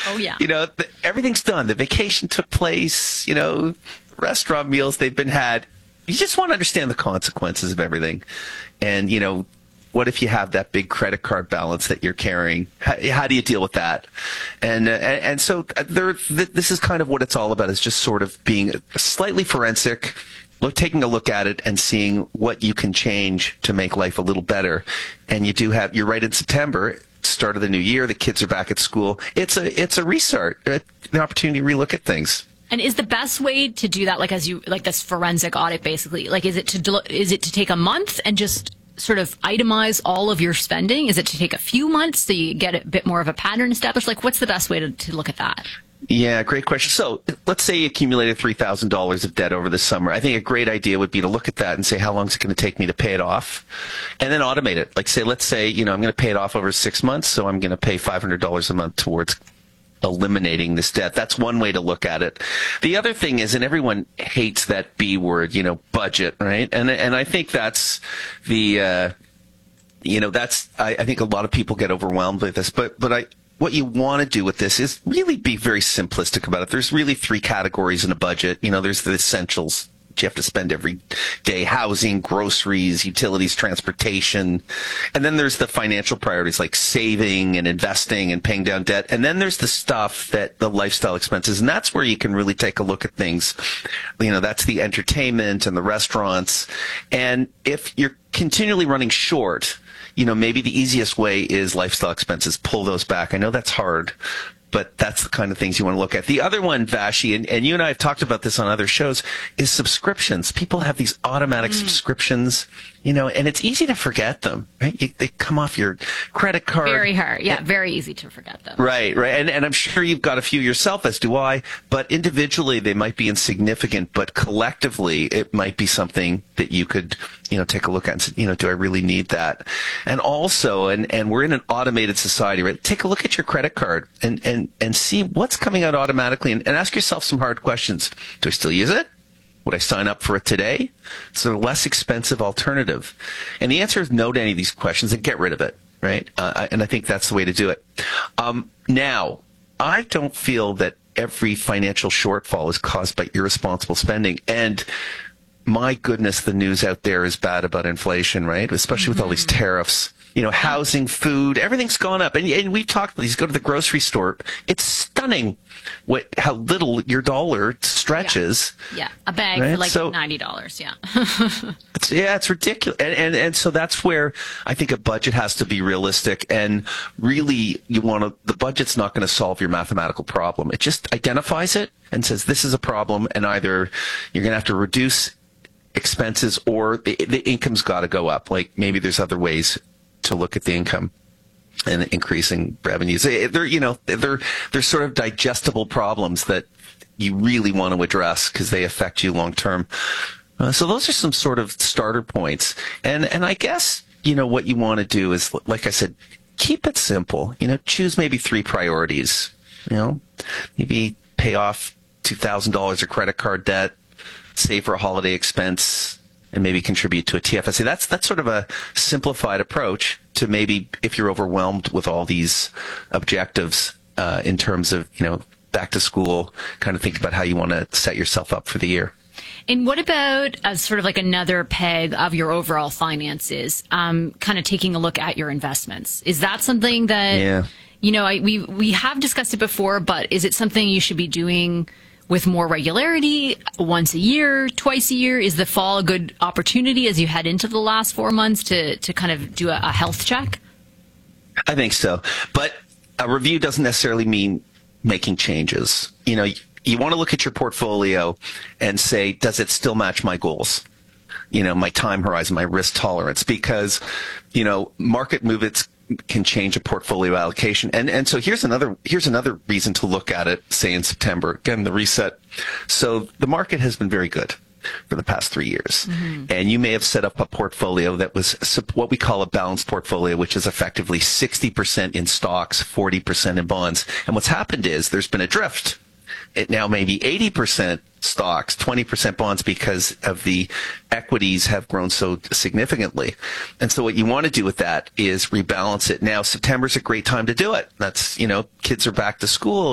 Oh, yeah. Everything's done. The vacation took place, restaurant meals, they've been had. You just want to understand the consequences of everything. And, what if you have that big credit card balance that you're carrying? How do you deal with that? And so this is kind of what it's all about, is just sort of being slightly forensic, taking a look at it and seeing what you can change to make life a little better. And you're right, in September, start of the new year, the kids are back at school. It's a restart, an opportunity to relook at things. And is the best way to do that, like this forensic audit, basically, like is it to take a month and just sort of itemize all of your spending? Is it to take a few months so you get a bit more of a pattern established? Like, what's the best way to look at that? Yeah, great question. So let's say you accumulated $3,000 of debt over the summer. I think a great idea would be to look at that and say, how long is it going to take me to pay it off? And then automate it. Like, let's say, I'm going to pay it off over 6 months, so I'm going to pay $500 a month towards eliminating this debt. That's one way to look at it. The other thing is, and everyone hates that B word, budget, right? And I think that's I think a lot of people get overwhelmed with this, but what you want to do with this is really be very simplistic about it. There's really 3 categories in a budget. There's the essentials that you have to spend every day: housing, groceries, utilities, transportation. And then there's the financial priorities like saving and investing and paying down debt. And then there's the stuff the lifestyle expenses. And that's where you can really take a look at things. That's the entertainment and the restaurants. And if you're continually running short, maybe the easiest way is lifestyle expenses. Pull those back. I know that's hard, but that's the kind of things you want to look at. The other one, Vashi, and you and I have talked about this on other shows, is subscriptions. People have these automatic subscriptions, and it's easy to forget them, right? They come off your credit card. Very hard. Yeah, very easy to forget them. Right. And I'm sure you've got a few yourself, as do I, but individually they might be insignificant, but collectively it might be something that you could, take a look at and say, do I really need that? And also, and we're in an automated society, right? Take a look at your credit card and see what's coming out automatically, and ask yourself some hard questions. Do I still use it? Would I sign up for it today? It's a less expensive alternative. And the answer is no to any of these questions, and get rid of it, right? And I think that's the way to do it. Now, I don't feel that every financial shortfall is caused by irresponsible spending. And my goodness, the news out there is bad about inflation, right? Especially with all these tariffs. Housing, food, everything's gone up. And we've talked about these. Go to the grocery store. It's stunning how little your dollar stretches. Yeah. A bag for $90. Yeah. It's ridiculous. And so that's where I think a budget has to be realistic. And really, the budget's not going to solve your mathematical problem. It just identifies it and says, this is a problem. And either you're going to have to reduce expenses or the income's got to go up. Like, maybe there's other ways to look at the income and increasing revenues. They're sort of digestible problems that you really want to address because they affect you long term. So those are some sort of starter points. And I guess, what you want to do is, like I said, keep it simple. Choose maybe 3 priorities. Maybe pay off $2,000 of credit card debt, save for a holiday expense, and maybe contribute to a TFSA. That's sort of a simplified approach to maybe if you're overwhelmed with all these objectives in terms of, back to school, kind of think about how you want to set yourself up for the year. And what about as sort of like another peg of your overall finances, kind of taking a look at your investments? Is that something that, we have discussed it before, but is it something you should be doing with more regularity, once a year, twice a year? Is the fall a good opportunity as you head into the last 4 months to kind of do a health check? I think so. But a review doesn't necessarily mean making changes. You want to look at your portfolio and say, does it still match my goals? My time horizon, my risk tolerance, because, market movements can change a portfolio allocation. And so here's another reason to look at it, say in September, again, the reset. So the market has been very good for the past 3 years. Mm-hmm. And you may have set up a portfolio that was what we call a balanced portfolio, which is effectively 60% in stocks, 40% in bonds. And what's happened is there's been a drift. It now may be 80% stocks, 20% bonds, because of the equities have grown so significantly. And so what you want to do with that is rebalance it. Now, September's a great time to do it. That's, kids are back to school.